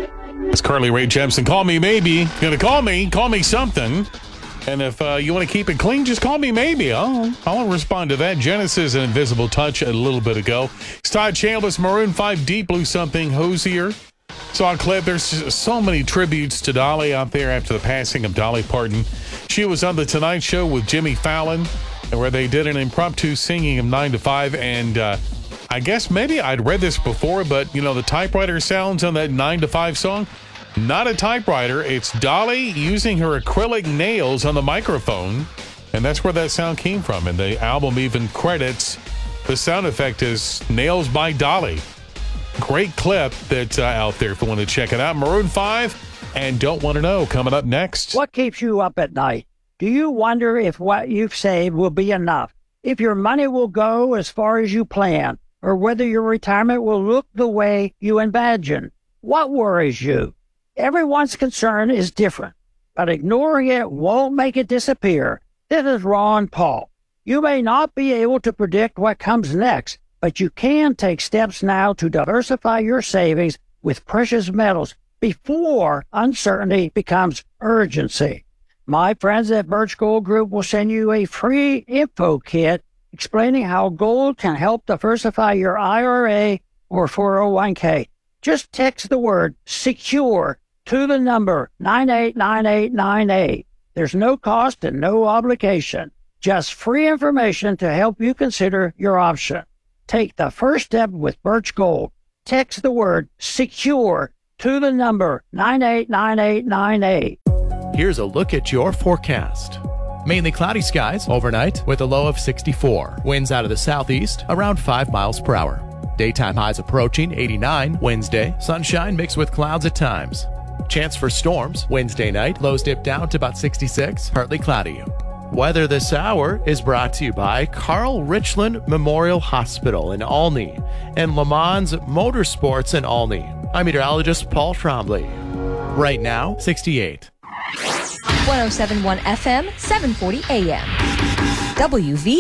It's Carly Rae Jepsen. Call me maybe. You're going to call me something. And if you want to keep it clean, just call me maybe. I'll respond to that. Genesis and Invisible Touch a little bit ago. It's Todd Chambliss, Maroon 5, Deep Blue Something, Hosier. Saw a clip. There's so many tributes to Dolly out there after the passing of Dolly Parton. She was on The Tonight Show with Jimmy Fallon, where they did an impromptu singing of 9 to 5. And I guess maybe I'd read this before, but, you know, the typewriter sounds on that 9 to 5 song, not a typewriter. It's Dolly using her acrylic nails on the microphone, and that's where that sound came from. And the album even credits the sound effect as Nails by Dolly. Great clip that's out there if you want to check it out. Maroon 5 and Don't Want to Know coming up next. What keeps you up at night? Do you wonder if what you've saved will be enough? If your money will go as far as you plan? Or whether your retirement will look the way you imagine? What worries you? Everyone's concern is different, but ignoring it won't make it disappear. This is Ron Paul. You may not be able to predict what comes next, but you can take steps now to diversify your savings with precious metals before uncertainty becomes urgency. My friends at Birch Gold Group will send you a free info kit explaining how gold can help diversify your IRA or 401k. Just text the word SECURE to the number 989898. There's no cost and no obligation. Just free information to help you consider your option. Take the first step with Birch Gold. Text the word SECURE to the number 989898. Here's a look at your forecast. Mainly cloudy skies overnight with a low of 64. Winds out of the southeast around 5 miles per hour. Daytime highs approaching 89 Wednesday. Sunshine mixed with clouds at times. Chance for storms Wednesday night. Lows dip down to about 66. Partly cloudy. Weather this hour is brought to you by Carl Richland Memorial Hospital in Olney and Le Mans Motorsports in Olney. I'm meteorologist Paul Trombley. Right now, 68. 107.1 FM, 740 AM. WV.